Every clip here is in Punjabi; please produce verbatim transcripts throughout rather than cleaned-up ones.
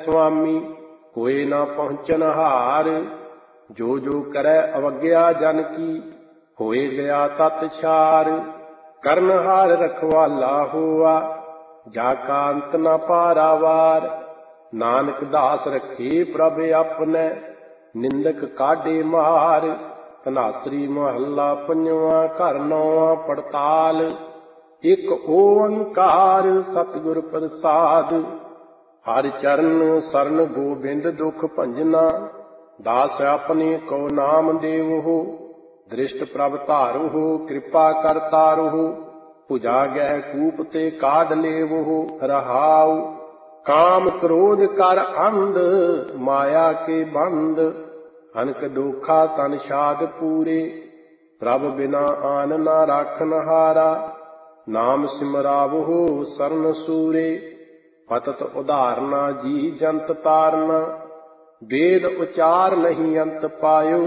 ਸੁਆਮੀ, ਕੋਏ ਨਾ ਪਹੁੰਚਨ ਹਾਰ। ਜੋ ਜੋ ਕਰੈ ਅਵਗਿਆ ਜਨ ਕੀ, ਹੋਏ ਗਿਆ ਤਤ ਛਾਰ। ਕਰਨ ਹਾਰ ਰਖਵਾਲਾ ਹੋਆ, ਜਾ ਕਾ ਅੰਤ ਨ ਪਾਰਾਵਾਰ। ਨਾਨਕ ਦਾਸ ਰਖੇ ਪ੍ਰਭ ਆਪਣੈ, ਨਿੰਦਕ ਕਾਢੇ ਮਾਰ। ਧਨਾਸਰੀ ਮਹੱਲਾ ਪੰਜਵਾਂ, ਘਰ ਨੌਵਾਂ ਪੜਤਾਲ। ਇਕ ਓੰਕਾਰ ਸਤਿਗੁਰ ਪ੍ਰਸਾਦ, ਹਰਿ ਚਰਨ ਸਰਨ ਗੋਬਿੰਦ ਦੁਖ ਭੰਜਨਾ। ਦਾਸ ਆਪਣੇ ਕੋ ਨਾਮ ਦੇਵਹੁ, ਦ੍ਰਿਸ਼ਟ ਪ੍ਰਭ ਧਾਰਹੁ। ਕਿਰਪਾ ਕਰ ਤਾਰਹੁ, ਭੁਜਾ ਗਹਿ ਕੂਪ ਤੇ ਕਾਢ ਲੇਵਹੁ। ਰਹਾਉ ਕਾਮ ਕ੍ਰੋਧ ਕਰ ਅੰਧ, ਮਾਇਆ ਕੇ ਬੰਧ। ਅਨਕ ਦੋਖਾ ਤਨ ਛਾਦ ਪੂਰੇ, ਪ੍ਰਭ ਬਿਨਾ ਆਨ ਨਾ ਰਾਖਨ ਹਾਰਾ। ਨਾਮ ਸਿਮਰਾਵਹੁ ਸਰਨ ਸੂਰੇ, ਪਤਤ ਉਧਾਰਨਾ ਜੀ ਜੰਤ ਤਾਰਨਾ। ਵੇਦ ਉਚਾਰ ਨਹੀਂ ਅੰਤ ਪਾਇਓ,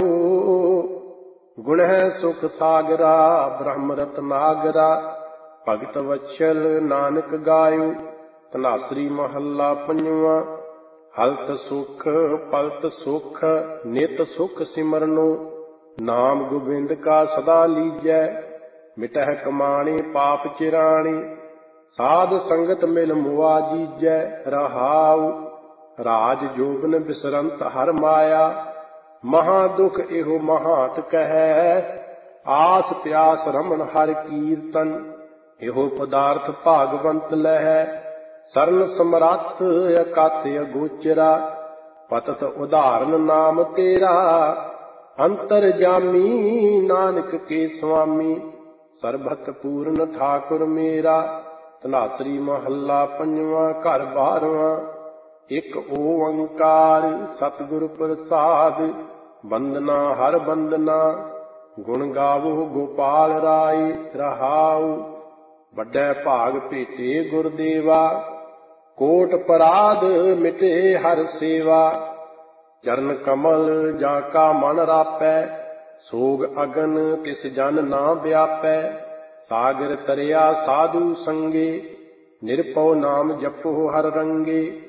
ਗੁਣ ਹੈ ਸੁਖ ਸਾਗਰਾ। ਬ੍ਰਹਮ ਰਤਨਾਗਰਾ, ਭਗਤ ਵਛਲ ਨਾਨਕ ਗਾਇਓ। ਧਨਾਸਰੀ ਮਹੱਲਾ ਪੰਜਵਾਂ, ਹਲਤ ਸੁਖ ਪਲਤ ਸੁਖ, ਨਿਤ ਸੁਖ ਸਿਮਰਨੋ। ਨਾਮ ਗੋਬਿੰਦ ਕਾ ਸਦਾ ਲੀਜੈ, ਮਿਟਹਿ ਕਮਾਣੇ ਪਾਪ ਚਿਰਾਣੇ। ਸਾਧ ਸੰਗਤ ਮਿਲ ਮੁਆ ਜੀਜੈ। ਰਹਾਉ ਰਾਜ ਜੋਬਨ ਬਿਸਰੰਤ ਹਰ ਮਾਇਆ। ਮਹਾ ਦੁਖ ਇਹੋ ਮਹਾਤ ਕਹੈ, ਆਸ ਪਿਆਸ ਰਮਣ ਹਰ ਕੀਰਤਨ। ਇਹੋ ਪਦਾਰਥ ਭਾਗਵੰਤ ਲਹੈ, ਸਰਨ ਸਮਰੱਥ ਅਕਥ ਅਗੋਚਰਾ। ਪਤਤ ਉਦਾਹਰਨ ਨਾਮ ਤੇਰਾ, ਅੰਤਰ ਜਾਮੀ ਨਾਨਕ ਕੇ ਸੁਆਮੀ। ਸਰਬਤ ਪੂਰਨ ਠਾਕੁਰ ਮੇਰਾ। ਧਨਾਸਰੀ ਮਹੱਲਾ ਪੰਜਵਾਂ, ਘਰ ਬਾਰਵਾਂ। ਇਕ ਓੰਕਾਰ ਸਤਿਗੁਰ ਪ੍ਰਸਾਦ, ਬੰਦਨਾ ਹਰ ਬੰਦਨਾ। ਗੁਣ ਗਾਵੋ ਗੋਪਾਲ ਰਾਏ। ਰਹਾਉ ਵੱਡੈ ਭਾਗ ਭੇਟੇ ਗੁਰਦੇਵਾ, ਕੋਟ ਪਰਾਧ ਮਿਟੇ ਹਰ ਸੇਵਾ। ਚਰਨ ਕਮਲ ਜਾ ਕਾ ਮਨ ਰਾਪੈ, ਸੋਗ ਅਗਨ ਤਿਸ ਜਨ ਨਾ ਵਿਆਪੈ। ਸਾਗਰ ਤਰਿਆ ਸਾਧੂ ਸੰਗੇ, ਨਿਰਭਉ ਨਾਮ ਜਪੋ ਹਰ ਰੰਗੇ।